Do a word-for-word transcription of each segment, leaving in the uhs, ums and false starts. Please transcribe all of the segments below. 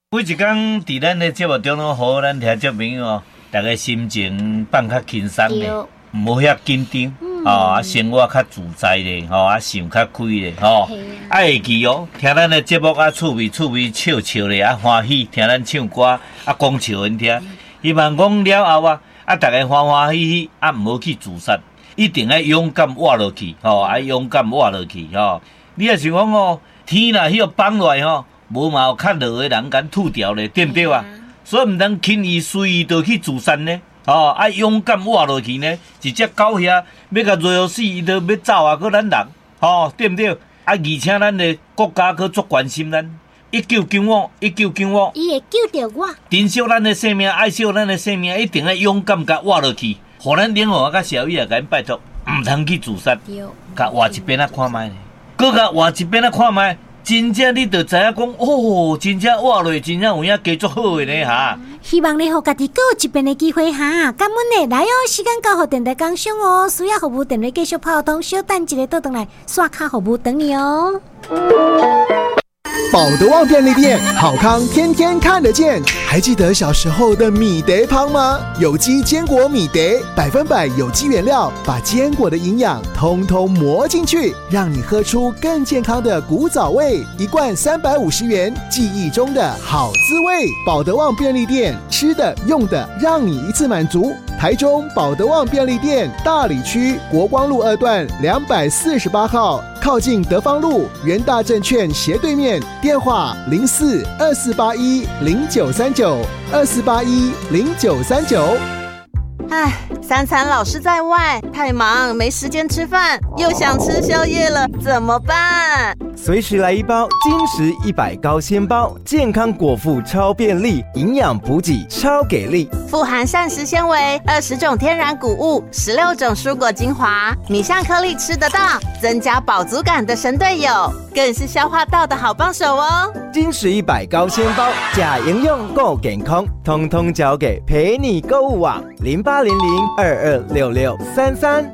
每一天伫咱的节目中拢互咱听众朋友，大家心情放较轻松咧，无遐紧张，吼、哦、啊生活较自在咧，吼、哦、啊想较开咧，吼、哦、啊会记哦，听咱的节目啊趣味趣味笑笑咧，啊欢喜听咱唱歌啊讲笑因听，希望讲了后啊啊大家欢欢喜喜啊唔好去自杀，一定要勇敢活落去，吼、哦、啊勇敢活落去，吼、哦、你也想讲哦，天若迄个放落来吼。无嘛有较落的人敢吐掉咧，对不对啊？所以毋通轻易随意就去自杀呢，哦，啊勇敢活落去呢，一只狗遐要甲瑞死，伊都要走啊，搁咱人，哦，对不对？啊，而且咱的国家搁足关心咱，一救救我，一救救我， 伊会救着我。 珍惜咱的生命，爱惜咱的生命，一定要勇敢甲活落去。互咱领导甲社会也甲因拜托，毋通去自杀，甲活一边啊看卖呢，搁甲活一边啊看卖。真正你就知影讲哦，真正活落，真正有影加足好的呢哈。 希望你互家己各有一遍的机会哈。感恩的来哦，时间到，互电台工商哦。需要服务电话继续泡通，小等一个倒转来刷卡服务等你哦。 保德旺便利店，好康天天看得见。还记得小时候的米德汤吗？有机坚果米德，百分百有机原料，把坚果的营养通通磨进去，让你喝出更健康的古早味。一罐三百五十元，记忆中的好滋味。保德旺便利店，吃的用的，让你一次满足。台中保德旺便利店大里区国光路二段两百四十八号，靠近德芳路元大证券斜对面。电话零四二四八一零九三九二四八一零九三九。 唉，三餐老是在外，太忙没时间吃饭，又想吃宵夜了，怎么办？ 随时来一包金石一百高纤包，健康果腹超便利，营养补给超给力， 富含膳食纤维，二十种天然谷物，十六种蔬果精华，米香颗粒吃得到，增加饱足感的神队友，更是消化道的好帮手哦。 金石一百高纤包，假营养够健康，通通交给陪你购物网零八零零二二六六三三。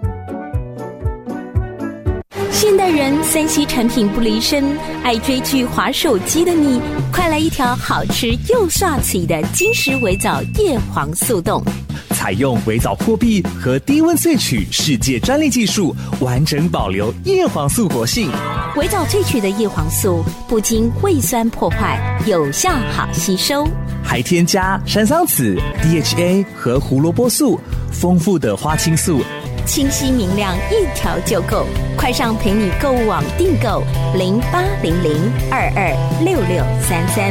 现代人三 C 产品不离身，爱追剧滑手机的你，快来一条好吃又帅气的金石微藻叶黄素冻。 采用微藻破壁和低温萃取世界专利技术，完整保留叶黄素活性。 微藻萃取的叶黄素不经胃酸破坏，有效好吸收， 还添加山桑子、D H A 和胡萝卜素，丰富的花青素， 清晰明亮，一条就够。快上陪你购物网订购零八零零二二六六三三。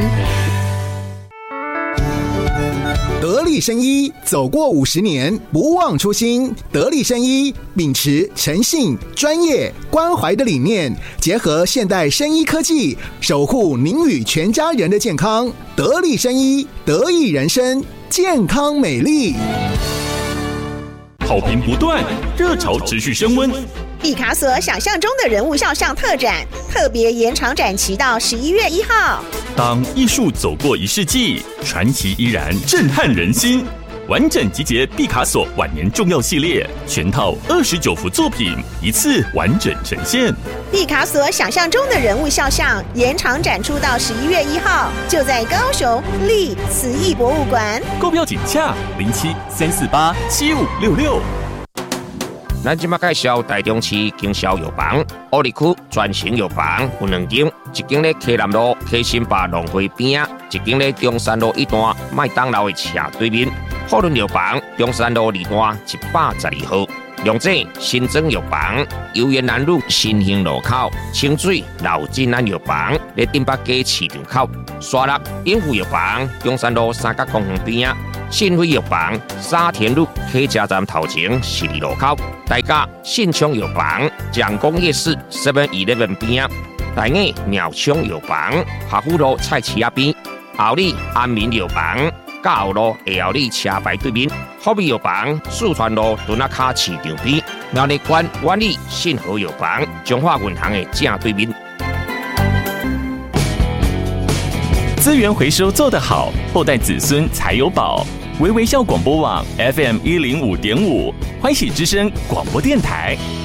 得力生医走过五十年，不忘初心。得力生医秉持诚信、专业、关怀的理念，结合现代生医科技，守护您与全家人的健康。得力生医，得益人生，健康美丽。 好评不断，热潮持续升温。 毕卡索想象中的人物肖像特展，特别延长展期到十一月一号。 当艺术走过一世纪，传奇依然震撼人心。完整集结毕卡索晚年重要系列，全套二十九幅作品，一次完整呈现。 毕卡索想象中的人物肖像延长展出到十一月一号，就在高雄立慈艺博物馆。 购票请洽零七三四八七五六六。 咱即马介绍台中市经销药房，乌里区专型药房有两间，一间咧溪南路溪新坝农会边，一间咧中山路一段麦当劳的斜对面。富润药房中山路二段一百十二号。龙井新庄药房游园南路新兴路口，清水老金安药房咧顶北街市场口，沙鹿永福药房中山路三角公园边，信辉药房沙田路客家站头前十二路口，大甲信昌药房蒋公夜市 seven eleven 边，大雅鸟昌药房下湖路菜市仔边，后里安民药房甲后路下后里车牌对面，福美药房四川路墩仔卡市场边，苗栗县万里信和药房中华银行的正对面。 资源回收做得好，后代子孙才有宝。微微笑广播网 F M 一零五点五，欢喜之声广播电台。